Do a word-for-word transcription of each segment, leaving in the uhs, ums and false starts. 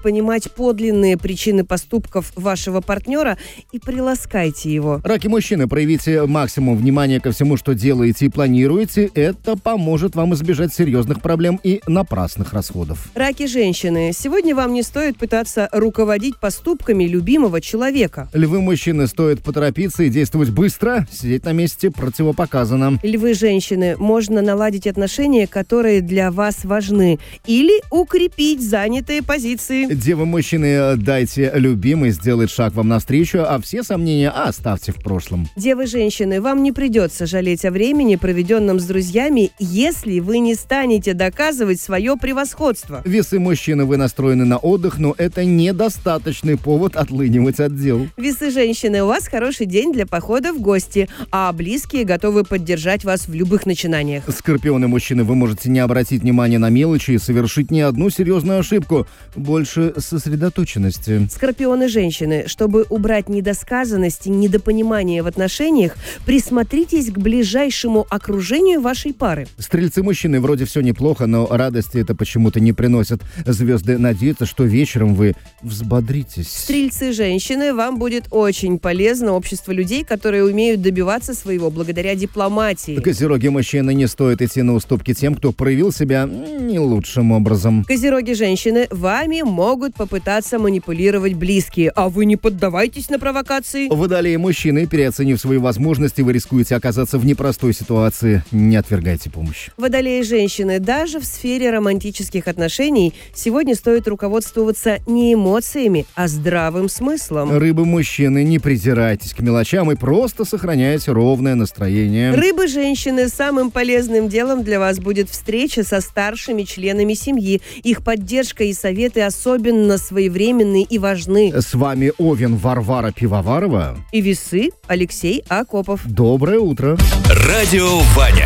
понимать подлинные причины поступков вашего партнера и приласкайте его. Раки мужчины, проявите максимум внимания ко всему, что делаете и планируете. Это поможет вам избежать серьезных проблем и напрасных расходов. Раки женщины, сегодня вам не стоит пытаться руководить поступками любимого человека. Львы мужчины, стоит поторопиться и действовать быстро. Сидеть на месте противопоказано. Львы женщины, можно наладить отношения, которые для вас важны, или укрепить занятые позиции. Девы мужчины, дайте любимой сделать шаг вам навстречу, а все сомнения оставьте в прошлом. Девы женщины, вам не придется жалеть о времени, проведенном с друзьями, если вы не станете доказывать свое превосходство. Весы мужчины, вы настроены на отдых, но это недостаточный повод отлынивать от дел. Весы женщины, у вас хороший день для похода в гости, а близкие готовы поддержать вас в любых начинаниях. Скорпионы мужчины, вы можете не обратить внимания на мелочи и совершить ни одну серьезную ошибку. Больше сосредоточенности. Скорпионы женщины, чтобы убрать недосказанность и недопонимание в отношениях, присмотритесь к ближайшему окружению вашей пары. Стрельцы мужчины, вроде все неплохо, но радости это почему-то не приносит. Звезды надеются, что вечером вы взбодритесь. Стрельцы женщины, вам будет очень полезно общество людей, которые умеют добиваться своего благодаря дипломатии. Козероги мужчины, не стоит идти на уступки тем, кто проявил себя не лучшим образом. Козероги женщины, вами могут попытаться манипулировать близкие, а вы не поддавайтесь на провокации. Водолеи мужчины, переоценив свои возможности, вы рискуете оказаться в непростой ситуации. Не отвергайте помощь. Водолеи женщины, даже в сфере романтических отношений сегодня стоит руководствоваться не эмоциями, а здравым смыслом. Рыбы мужчины, не придирайтесь к мелочам и просто сохраняйте ровное настроение. Рыбы женщины, самым полезным делом для вас будет встреча со старшими членами семьи. Их поддержка и советы особенно своевременны и важны. С вами Овен Варвара Пивоварова и Весы Алексей Акопов. Доброе утро. Радио Ваня.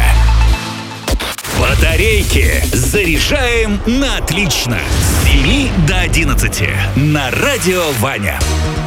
Батарейки заряжаем на отлично. С семи до одиннадцати на Радио Ваня.